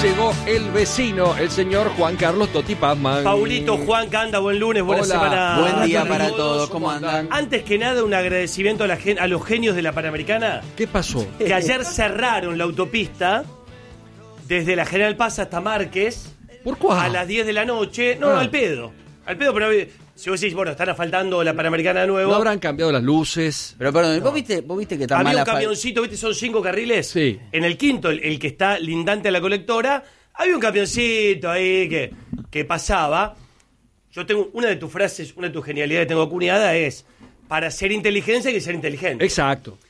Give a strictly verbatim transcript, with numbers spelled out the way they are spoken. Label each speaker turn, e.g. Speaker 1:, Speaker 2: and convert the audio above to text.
Speaker 1: llegó el vecino, el señor Juan Carlos Totti Pazman.
Speaker 2: Paulito, Juan, ¿qué anda? Buen lunes, buena
Speaker 1: Hola.
Speaker 2: semana.
Speaker 3: Buen día
Speaker 2: a
Speaker 3: para
Speaker 2: todos.
Speaker 3: todos, ¿cómo andan?
Speaker 2: Antes que nada, un agradecimiento a, la gen- a los genios de la Panamericana,
Speaker 1: ¿Qué pasó?
Speaker 2: que ayer cerraron la autopista desde la General Paz hasta Márquez
Speaker 1: ¿Por cuál?
Speaker 2: a las diez de la noche. No,
Speaker 1: Ah.
Speaker 2: al pedo. Al pedo, pero si vos decís, bueno, están asfaltando la Panamericana de nuevo.
Speaker 1: ¿No habrán cambiado las luces?
Speaker 3: Pero perdón, ¿vos viste, vos viste que está
Speaker 2: Había
Speaker 3: mala
Speaker 2: un
Speaker 3: fa-
Speaker 2: camioncito, ¿viste? Son cinco carriles.
Speaker 1: Sí.
Speaker 2: En el quinto, el, el que está lindante a la colectora, había un camioncito ahí que, que pasaba. Yo tengo una de tus frases, una de tus genialidades que tengo acuñada es: para ser inteligencia hay que ser inteligente.
Speaker 1: Exacto.